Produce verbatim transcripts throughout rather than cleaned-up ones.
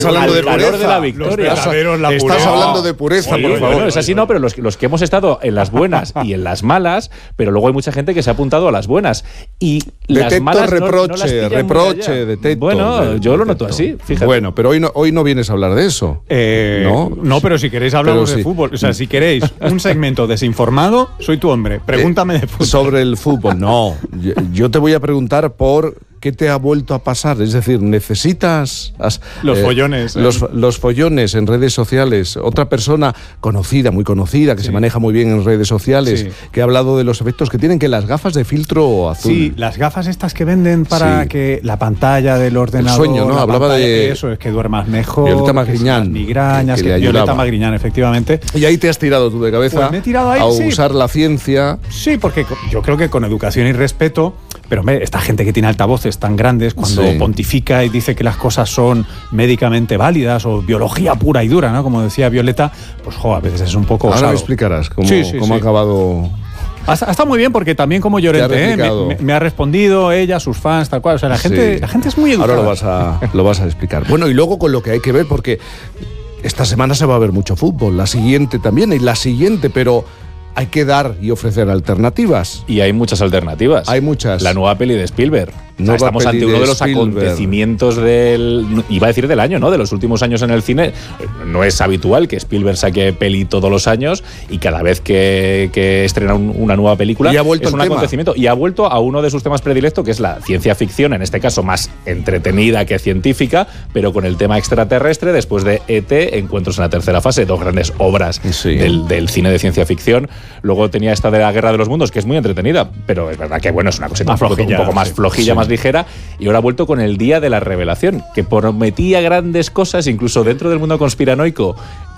hablando de pureza. De la victoria. Estás, la estás hablando de pureza, sí, por favor. Bueno, es así, no, pero los, los que hemos estado en las buenas y en las malas, pero luego hay mucha gente que se ha apuntado a las buenas. Y detecto las malas reproche, no, no reproche, detecto. Bueno, yo lo noto así, fíjate. Bueno, pero hoy no, hoy no vienes a hablar de eso. Eh, ¿No? no, pero si queréis hablamos pero de sí. fútbol. O sea, si queréis un segmento desinformado, soy tu hombre. Pregúntame de fútbol. Sobre el fútbol, no. Yo, yo te voy a preguntar por qué te ha vuelto a pasar. Es decir, necesitas... Has, los eh, follones. Eh. Los, los follones en redes sociales. Otra persona conocida, muy conocida, que sí. se maneja muy bien en redes sociales, sí. que ha hablado de los efectos que tienen, que las gafas de filtro azul. Sí, las gafas estas que venden para sí. que la pantalla del ordenador... El sueño, ¿no? Hablaba pantalla, de... Eso, es que duermas mejor. Violeta Magriñán. Migrañas, que, que, que Violeta Magriñán, efectivamente. Y ahí te has tirado tú de cabeza pues me he tirado ahí, a sí. usar la ciencia. Sí, porque yo creo que con educación y respeto... Pero hombre, esta gente que tiene altavoces tan grandes, cuando sí. pontifica y dice que las cosas son médicamente válidas o biología pura y dura, ¿no? Como decía Violeta, pues jo, a veces es un poco Ahora osado. me explicarás cómo, sí, sí, cómo sí. ha acabado... Ha, ha estado muy bien porque también como Llorente, ¿eh? me, me ha respondido ella, sus fans, tal cual. O sea, la gente, sí. la gente es muy educada. Ahora lo vas a, lo vas a explicar. Bueno, y luego con lo que hay que ver, porque esta semana se va a ver mucho fútbol, la siguiente también, y la siguiente, pero... hay que dar y ofrecer alternativas. Y hay muchas alternativas. Hay muchas. La nueva peli de Spielberg. O sea, estamos ante uno de, de los Spielberg. acontecimientos del... iba a decir del año, ¿no? De los últimos años en el cine. No es habitual que Spielberg saque peli todos los años y cada vez que, que estrena un, una nueva película y ha vuelto es un tema. acontecimiento. Y ha vuelto a uno de sus temas predilectos, que es la ciencia ficción, en este caso más entretenida que científica, pero con el tema extraterrestre, después de E T, Encuentros en la tercera fase, dos grandes obras sí. del, del cine de ciencia ficción. Luego tenía esta de la Guerra de los Mundos, que es muy entretenida, pero es verdad que bueno, es una cosita un poco, un poco más flojilla, sí. más ligera. Y ahora ha vuelto con el Día de la Revelación, que prometía grandes cosas, incluso dentro del mundo conspiranoico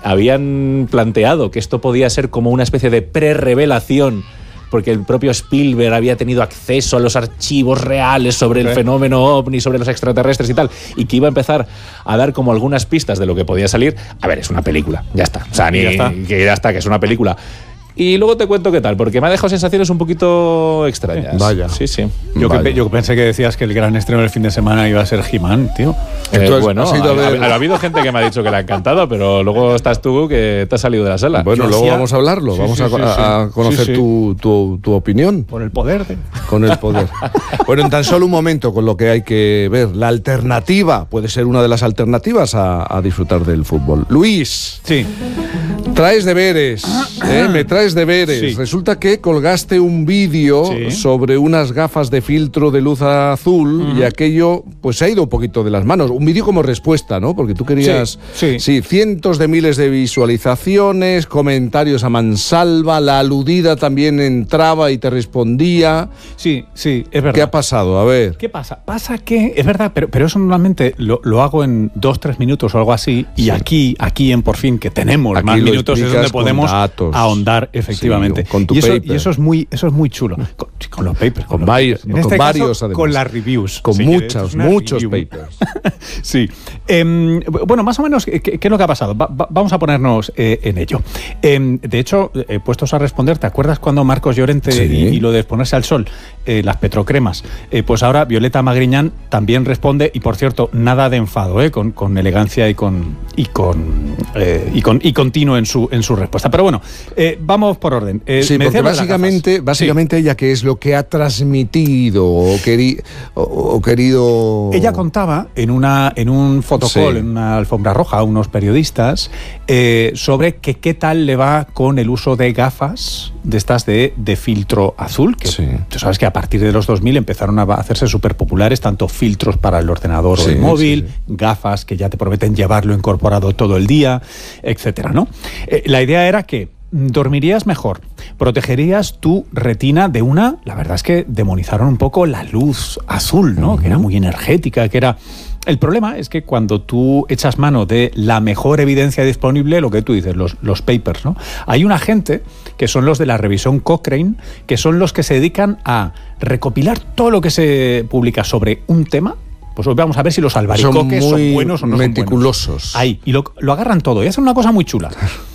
habían planteado que esto podía ser como una especie de pre-revelación, porque el propio Spielberg había tenido acceso a los archivos reales sobre el ¿Eh? fenómeno ovni, sobre los extraterrestres y tal, y que iba a empezar a dar como algunas pistas de lo que podía salir. A ver, es una película, ya está. O sea, ni, ya está. que ya está, que es una película. Y luego te cuento qué tal, porque me ha dejado sensaciones un poquito extrañas. Vaya. Sí, sí. Yo, Vaya. Que, yo pensé que decías que el gran estreno del fin de semana iba a ser He-Man, tío. Eh, bueno, ha, ha, ha habido gente que me ha dicho que le ha encantado, pero luego estás tú que te has salido de la sala. Bueno, yo luego hacía... vamos a hablarlo, sí, vamos sí, a, sí, a, a conocer sí, sí. Tu, tu, tu opinión. Por el poder. De... Con el poder. Bueno, en tan solo un momento, con lo que hay que ver. La alternativa, puede ser una de las alternativas a, a disfrutar del fútbol. Luis. Sí. Traes deberes, ¿eh? Me traes deberes. Sí. Resulta que colgaste un vídeo sí. sobre unas gafas de filtro de luz azul uh-huh. y aquello pues se ha ido un poquito de las manos. Un vídeo como respuesta, ¿no? Porque tú querías... Sí, sí. sí, cientos de miles de visualizaciones, comentarios a mansalva, la aludida también entraba y te respondía. Sí, sí, es verdad. ¿Qué ha pasado? A ver. ¿Qué pasa? Pasa que, es verdad, pero, pero eso normalmente lo, lo hago en dos, tres minutos o algo así, y sí. aquí, aquí en Por Fin, que tenemos aquí más minutos, es donde podemos datos, ahondar efectivamente. Sí, con tu y, eso, paper. y eso es muy, eso es muy chulo. Con, con los papers. Con, con, varios, en este con varios, caso, además. Con las reviews. Con si muchos, quieres, muchos review. papers. Sí. Eh, bueno, más o menos, ¿qué, qué es lo que ha pasado? Va, va, vamos a ponernos eh, en ello. Eh, de hecho, eh, puestos a responder, ¿te acuerdas cuando Marcos Llorente sí. y, y lo de exponerse al sol, eh, las petrocremas? Eh, pues ahora Violeta Magriñán también responde, y por cierto, nada de enfado, eh, con, con elegancia y con y con, eh, y con y continuo en su en su respuesta. Pero bueno, eh, vamos por orden. Eh, sí, porque básicamente, básicamente sí. ella, ¿qué es lo que ha transmitido o, queri, o, o querido? Ella contaba en una en un fotocall, sí. en una alfombra roja, a unos periodistas, eh, sobre que qué tal le va con el uso de gafas de estas de, de filtro azul, que sí. tú sabes que a partir de los dos mil empezaron a hacerse súper populares, tanto filtros para el ordenador sí, o el móvil, sí, sí. gafas que ya te prometen llevarlo incorporado todo el día, etcétera, ¿no? Eh, la idea era que dormirías mejor, protegerías tu retina de una... La verdad es que demonizaron un poco la luz azul, ¿no? Uh-huh. Que era muy energética, que era... El problema es que cuando tú echas mano de la mejor evidencia disponible, lo que tú dices, los, los papers, ¿no? Hay una gente que son los de la revisión Cochrane, que son los que se dedican a recopilar todo lo que se publica sobre un tema. Pues hoy vamos a ver si los albaricoques son, son buenos o no meticulosos. Son buenos. Ahí, y lo, lo agarran todo y hacen una cosa muy chula.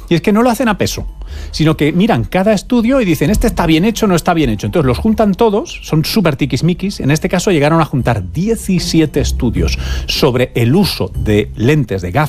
Y es que no lo hacen a peso, sino que miran cada estudio y dicen, este está bien hecho, no está bien hecho. Entonces los juntan todos, son súper tiquismiquis. En este caso llegaron a juntar diecisiete estudios sobre el uso de lentes de gafas